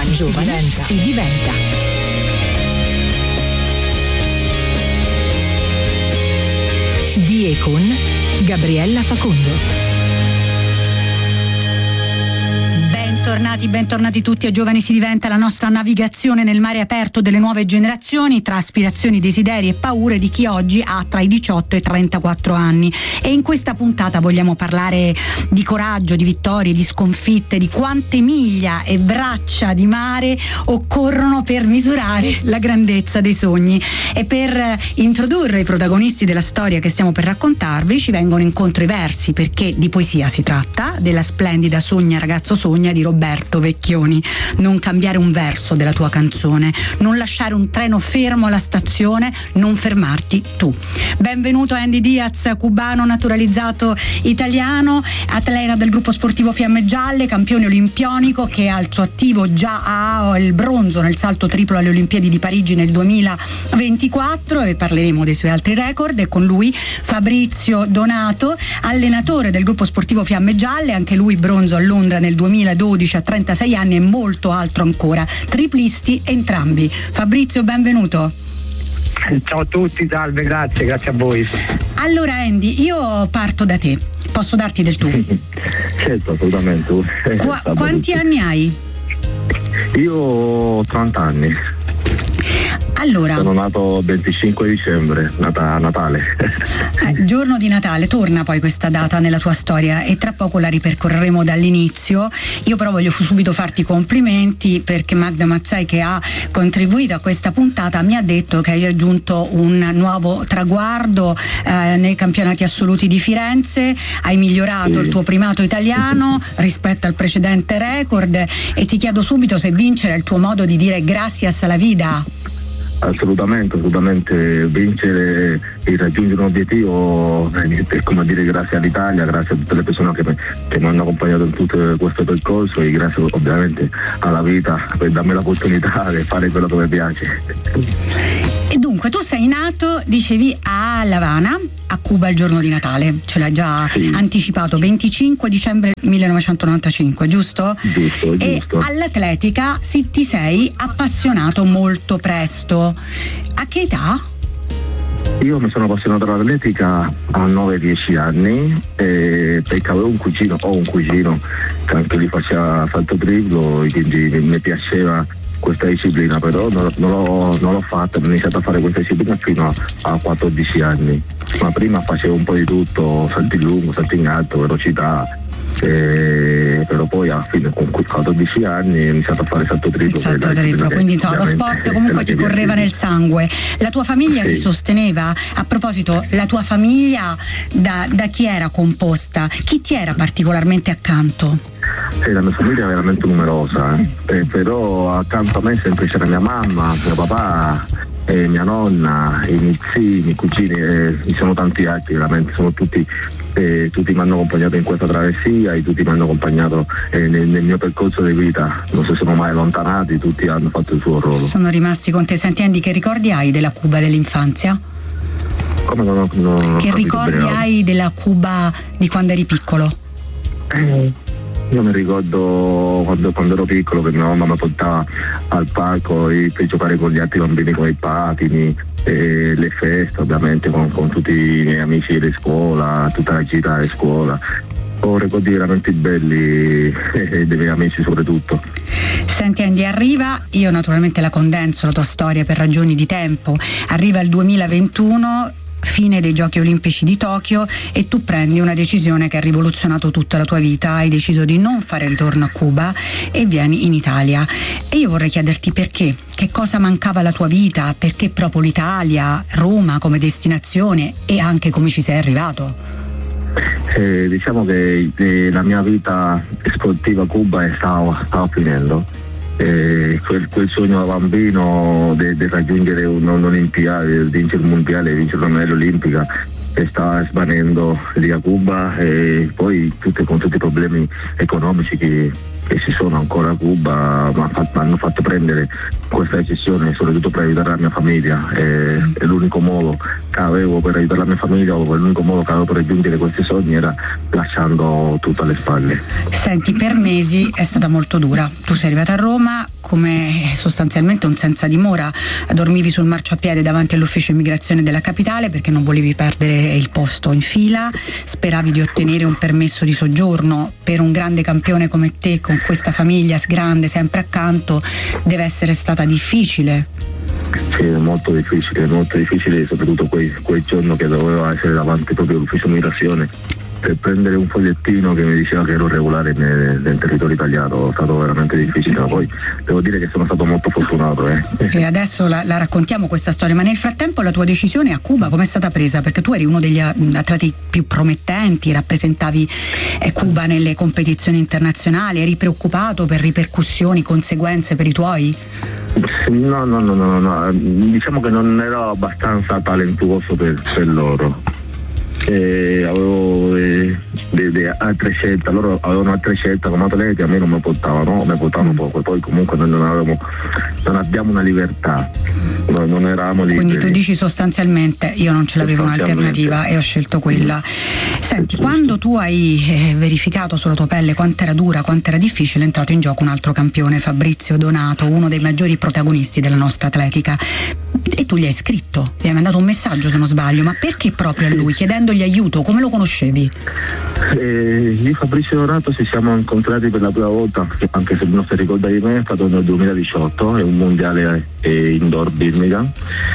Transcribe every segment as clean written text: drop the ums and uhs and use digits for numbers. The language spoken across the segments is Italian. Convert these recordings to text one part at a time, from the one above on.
Giovane si diventa. Di e con Gabriella Facondo. Bentornati tutti a Giovani si diventa, la nostra navigazione nel mare aperto delle nuove generazioni tra aspirazioni, desideri e paure di chi oggi ha tra i 18 e i 34 anni. E in questa puntata vogliamo parlare di coraggio, di vittorie, di sconfitte, di quante miglia e braccia di mare occorrono per misurare la grandezza dei sogni. E per introdurre i protagonisti della storia che stiamo per raccontarvi ci vengono incontro i versi, perché di poesia si tratta, della splendida Sogna ragazzo sogna di Roberto Vecchioni. Non cambiare un verso della tua canzone, non lasciare un treno fermo alla stazione, non fermarti tu. Benvenuto Andy Diaz, cubano naturalizzato italiano, atleta del gruppo sportivo Fiamme Gialle, campione olimpionico che al suo attivo già ha il bronzo nel salto triplo alle Olimpiadi di Parigi nel 2024, e parleremo dei suoi altri record. E con lui Fabrizio Donato, allenatore del gruppo sportivo Fiamme Gialle, anche lui bronzo a Londra nel 2012 a 36 anni e molto altro ancora, triplisti entrambi. Fabrizio, benvenuto. Ciao a tutti, salve, grazie a voi. Allora Andy, io parto da te, posso darti del tu? Certo, assolutamente. Quanti anni hai? Io ho 30 anni. Allora, sono nato il 25 dicembre, Natale. Giorno di Natale, torna poi questa data nella tua storia e tra poco la ripercorreremo dall'inizio. Io però voglio subito farti i complimenti, perché Magda Mazzai, che ha contribuito a questa puntata, mi ha detto che hai raggiunto un nuovo traguardo nei campionati assoluti di Firenze, hai migliorato il tuo primato italiano rispetto al precedente record, e ti chiedo subito se vincere è il tuo modo di dire gracias alla vida. Assolutamente, vincere e raggiungere un obiettivo è come dire grazie all'Italia, grazie a tutte le persone che mi hanno accompagnato in tutto questo percorso, e grazie ovviamente alla vita per darmi l'opportunità di fare quello che mi piace. E dunque tu sei nato, dicevi, a La Habana, a Cuba, il giorno di Natale, ce l'hai già anticipato, 25 dicembre 1995, giusto? Giusto. E all'atletica ti sei appassionato molto presto. A che età? Io mi sono appassionato all'atletica a 9-10 anni, perché ho un cugino che anche lui faceva salto triplo, e quindi mi piaceva questa disciplina, però non l'ho fatta, ho iniziato a fare questa disciplina fino a 14 anni, ma prima facevo un po' di tutto, salto in lungo, salto in alto, velocità, però poi alla fine con 14 anni ho iniziato a fare salto triplo. Quindi insomma lo sport comunque ti correva nel sangue. La tua famiglia ti sosteneva? A proposito, la tua famiglia da chi era composta? Chi ti era particolarmente accanto? La mia famiglia è veramente numerosa, però accanto a me sempre c'era mia mamma, mio papà, mia nonna, i miei zii, i miei cugini, ci sono tanti altri, veramente sono tutti mi hanno accompagnato in questa travessia, e tutti mi hanno accompagnato nel mio percorso di vita, non si sono mai allontanati, tutti hanno fatto il suo ruolo. Sono rimasti con te. Senti Andy, che ricordi hai della Cuba dell'infanzia? Come non che ricordi hai della Cuba di quando eri piccolo? Io mi ricordo quando ero piccolo che mia mamma mi portava al parco per giocare con gli altri bambini con i patini, le feste ovviamente con tutti i miei amici di scuola, tutta la gita di scuola. Ho ricordi veramente belli dei miei amici soprattutto. Senti Andy, io naturalmente la condenso la tua storia per ragioni di tempo, arriva il 2021, fine dei Giochi Olimpici di Tokyo, e tu prendi una decisione che ha rivoluzionato tutta la tua vita. Hai deciso di non fare ritorno a Cuba e vieni in Italia, e io vorrei chiederti perché. Che cosa mancava alla tua vita? Perché proprio l'Italia, Roma come destinazione, e anche come ci sei arrivato? Diciamo che la mia vita sportiva a Cuba stava finendo. Quel sogno da bambino di raggiungere un'Olimpiade, vincere il mondiale, vincere una medaglia olimpica, sta svanendo lì a Cuba, e poi con tutti i problemi economici che che ci sono ancora a Cuba mi hanno fatto prendere questa decisione soprattutto per aiutare la mia famiglia. È l'unico modo che avevo per aiutare la mia famiglia, o l'unico modo che avevo per raggiungere questi sogni era lasciando tutto alle spalle. Senti, per mesi è stata molto dura. Tu sei arrivata a Roma come sostanzialmente un senza dimora, dormivi sul marciapiede davanti all'ufficio immigrazione della capitale perché non volevi perdere il posto in fila, speravi di ottenere un permesso di soggiorno. Per un grande campione come te, con questa famiglia grande sempre accanto, deve essere stata difficile. Sì, molto difficile, soprattutto quel giorno che dovevo essere davanti proprio all'ufficio immigrazione per prendere un fogliettino che mi diceva che ero regolare nel territorio italiano. È stato veramente difficile, ma poi devo dire che sono stato molto fortunato. E adesso la raccontiamo questa storia, ma nel frattempo la tua decisione a Cuba come è stata presa? Perché tu eri uno degli atleti più promettenti, rappresentavi Cuba nelle competizioni internazionali, eri preoccupato per ripercussioni, conseguenze per i tuoi? No, diciamo che non ero abbastanza talentuoso per loro. Avevo altre scelte, loro avevano altre scelte come atleti, a me non mi portavano poco, e poi comunque noi non abbiamo una libertà, noi non eravamo liberi. Quindi tu dici sostanzialmente io non ce l'avevo un'alternativa e ho scelto quella. Senti, quando tu hai verificato sulla tua pelle quanto era dura, quanto era difficile, è entrato in gioco un altro campione, Fabrizio Donato, uno dei maggiori protagonisti della nostra atletica, e tu gli hai scritto, gli hai mandato un messaggio se non sbaglio, ma perché proprio a lui, chiedendogli aiuto? Come lo conoscevi? Io e Fabrizio Donato ci siamo incontrati per la prima volta, anche se non si ricorda di me, è stato nel 2018, è un mondiale indoor Birmingham.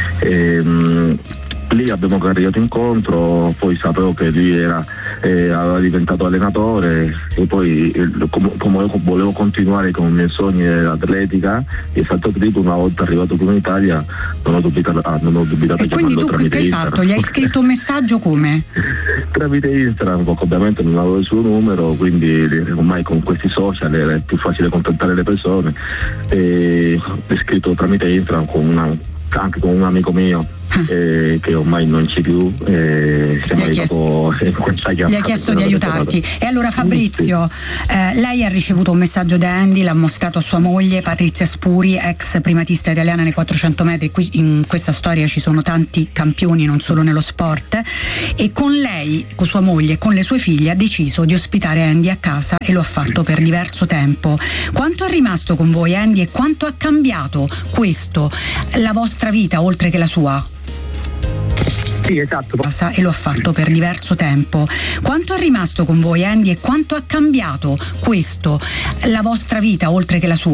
Lì abbiamo carriato incontro, poi sapevo che lui aveva diventato allenatore, e poi come volevo continuare con i miei sogni dell'atletica e salto triplo, una volta arrivato qui in Italia non ho dubitato e quindi tu che hai fatto? Gli hai scritto un messaggio come? Tramite Instagram, perché ovviamente non avevo il suo numero, quindi ormai con questi social è più facile contattare le persone, e ho scritto tramite Instagram anche con un amico mio che ormai non c'è più, siamo gli ha chiesto di aiutarti. E allora Fabrizio, lei ha ricevuto un messaggio da Andy, l'ha mostrato a sua moglie Patrizia Spuri, ex primatista italiana nei 400 metri. Qui in questa storia ci sono tanti campioni, non solo nello sport, e con lei, con sua moglie e con le sue figlie ha deciso di ospitare Andy a casa, e lo ha fatto per diverso tempo. Quanto è rimasto con voi Andy, e quanto ha cambiato questo la vostra vita oltre che la sua? Sì, esatto. E lo ha fatto per diverso tempo. Quanto è rimasto con voi Andy, e quanto ha cambiato questo la vostra vita oltre che la sua?